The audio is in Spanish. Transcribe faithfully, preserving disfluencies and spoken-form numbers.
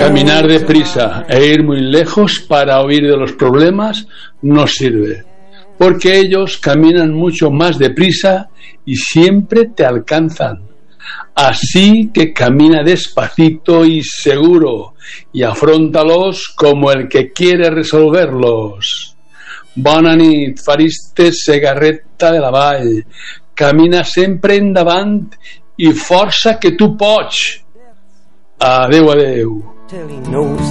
Caminar deprisa e ir muy lejos para huir de los problemas no sirve, porque ellos caminan mucho más deprisa y siempre te alcanzan. Así que camina despacito y seguro y afróntalos como el que quiere resolverlos. Bona nit, Fariste Segarreta de la Vall. Camina sempre endavant i força que tu pots. Adeu, adeu.